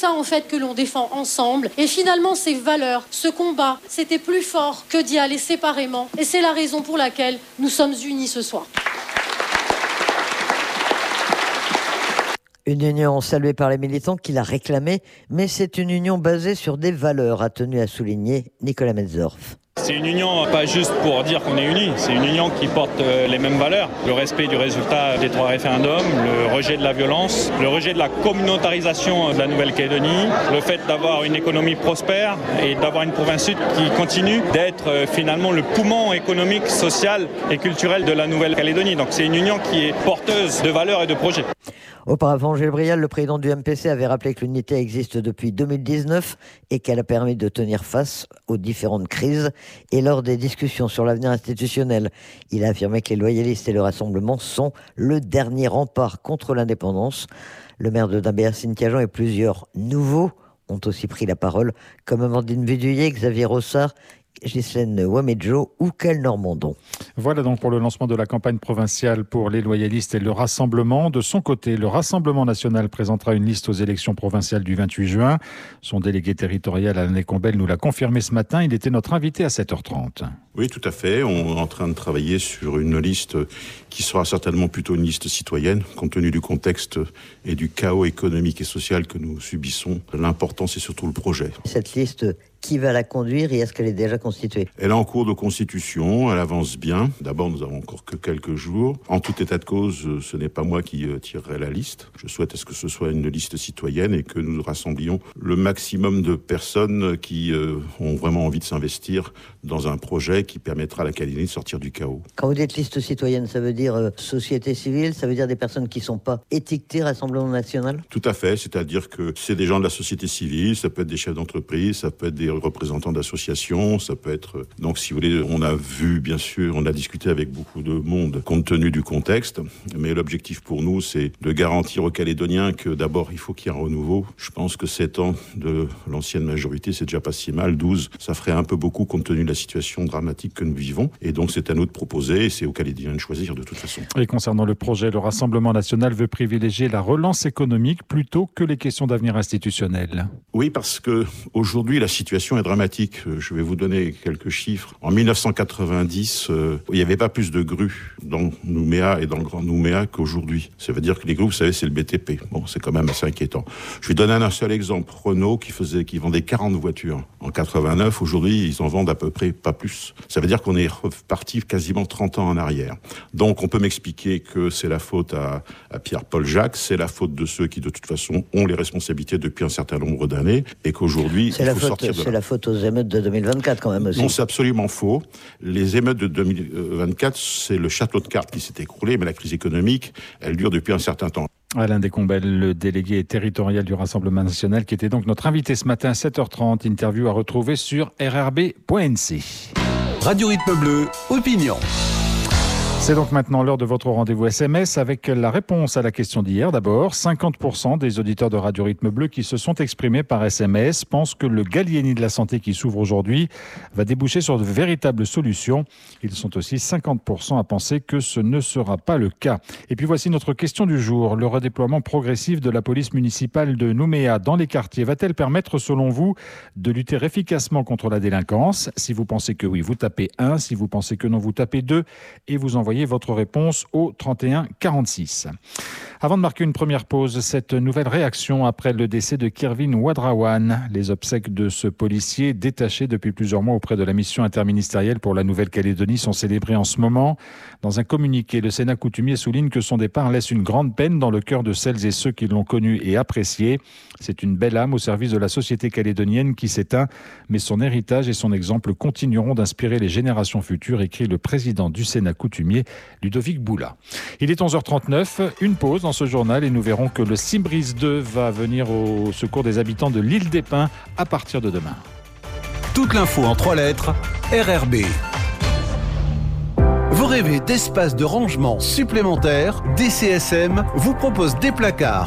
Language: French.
ça en fait que l'on défend ensemble. Et finalement, ces valeurs, ce combat, c'était plus fort que d'y aller séparément. Et c'est la raison pour laquelle nous sommes unis ce soir. Une union saluée par les militants qui l'a réclamée, mais c'est une union basée sur des valeurs, a tenu à souligner Nicolas Metzdorf. C'est une union pas juste pour dire qu'on est unis, c'est une union qui porte les mêmes valeurs. Le respect du résultat des 3 référendums, le rejet de la violence, le rejet de la communautarisation de la Nouvelle-Calédonie, le fait d'avoir une économie prospère et d'avoir une province sud qui continue d'être finalement le poumon économique, social et culturel de la Nouvelle-Calédonie. Donc c'est une union qui est porteuse de valeurs et de projets. Auparavant, Gilles Brial, le président du MPC, avait rappelé que l'unité existe depuis 2019 et qu'elle a permis de tenir face aux différentes crises. Et lors des discussions sur l'avenir institutionnel, il a affirmé que les loyalistes et le Rassemblement sont le dernier rempart contre l'indépendance. Le maire de Dabéa, Cynthia Jean, et plusieurs nouveaux ont aussi pris la parole, comme Amandine Viduyer, Xavier Rossard, Ghislaine Ouamédjo ou Kel Normandon. Voilà donc pour le lancement de la campagne provinciale pour les loyalistes et le Rassemblement. De son côté, le Rassemblement national présentera une liste aux élections provinciales du 28 juin. Son délégué territorial Alain Combel nous l'a confirmé ce matin. Il était notre invité à 7h30. Oui, tout à fait. On est en train de travailler sur une liste qui sera certainement plutôt une liste citoyenne, compte tenu du contexte et du chaos économique et social que nous subissons. L'important, c'est surtout le projet. Cette liste, qui va la conduire et est-ce qu'elle est déjà constituée ? Elle est en cours de constitution, elle avance bien. D'abord, nous avons encore que quelques jours. En tout état de cause, ce n'est pas moi qui tirerai la liste. Je souhaite à ce que ce soit une liste citoyenne et que nous rassemblions le maximum de personnes qui ont vraiment envie de s'investir dans un projet qui permettra à la Calédonie de sortir du chaos. Quand vous dites liste citoyenne, ça veut dire société civile, ça veut dire des personnes qui ne sont pas étiquetées Rassemblement national ? Tout à fait, c'est-à-dire que c'est des gens de la société civile, ça peut être des chefs d'entreprise, ça peut être des représentants d'associations, ça peut être... Donc si vous voulez, on a vu, bien sûr, on a discuté avec beaucoup de monde compte tenu du contexte, mais l'objectif pour nous, c'est de garantir aux Calédoniens que d'abord, il faut qu'il y ait un renouveau. Je pense que 7 ans de l'ancienne majorité, c'est déjà pas si mal. 12, ça ferait un peu beaucoup compte tenu de la situation dramatique que nous vivons. Et donc c'est à nous de proposer et c'est aux Calédoniens de choisir de toute façon. Et concernant le projet, le Rassemblement national veut privilégier la relance économique plutôt que les questions d'avenir institutionnel. Oui, parce que aujourd'hui, la situation est dramatique. Je vais vous donner quelques chiffres. En 1990, il n'y avait pas plus de grues dans Nouméa et dans le Grand Nouméa qu'aujourd'hui. Ça veut dire que les grues, vous savez, c'est le BTP. Bon, c'est quand même assez inquiétant. Je vais donner un seul exemple. Renault qui vendait 40 voitures en 89. Aujourd'hui, ils en vendent à peu près pas plus. Ça veut dire qu'on est reparti quasiment 30 ans en arrière. Donc, on peut m'expliquer que c'est la faute à Pierre-Paul Jacques, c'est la faute de ceux qui, de toute façon, ont les responsabilités depuis un certain nombre d'années et qu'aujourd'hui, il faut sortir de là. C'est la faute aux émeutes de 2024 quand même aussi. Non, c'est absolument faux. Les émeutes de 2024, c'est le château de cartes qui s'est écroulé, mais la crise économique, elle dure depuis un certain temps. Alain Descombelles, le délégué territorial du Rassemblement national, qui était donc notre invité ce matin à 7h30. Interview à retrouver sur rrb.nc. Radio Rythme Bleu, opinion. C'est donc maintenant l'heure de votre rendez-vous SMS avec la réponse à la question d'hier. D'abord, 50% des auditeurs de Radio Rythme Bleu qui se sont exprimés par SMS pensent que le Gallieni de la santé qui s'ouvre aujourd'hui va déboucher sur de véritables solutions. Ils sont aussi 50% à penser que ce ne sera pas le cas. Et puis voici notre question du jour. Le redéploiement progressif de la police municipale de Nouméa dans les quartiers va-t-elle permettre, selon vous, de lutter efficacement contre la délinquance ? Si vous pensez que oui, vous tapez 1. Si vous pensez que non, vous tapez 2. Et vous envoyez votre réponse au 31 46. Avant de marquer une première pause, cette nouvelle réaction après le décès de Kirvin Wadrawan. Les obsèques de ce policier détaché depuis plusieurs mois auprès de la mission interministérielle pour la Nouvelle-Calédonie sont célébrées en ce moment. Dans un communiqué, le Sénat coutumier souligne que son départ laisse une grande peine dans le cœur de celles et ceux qui l'ont connu et apprécié. C'est une belle âme au service de la société calédonienne qui s'éteint, mais son héritage et son exemple continueront d'inspirer les générations futures, écrit le président du Sénat coutumier, Ludovic Boula. Il est 11h39, une pause dans ce journal et nous verrons que le Simbrise 2 va venir au secours des habitants de l'île des Pins à partir de demain. Toute l'info en 3 lettres, RRB. Vous rêvez d'espace de rangement supplémentaire ? DCSM vous propose des placards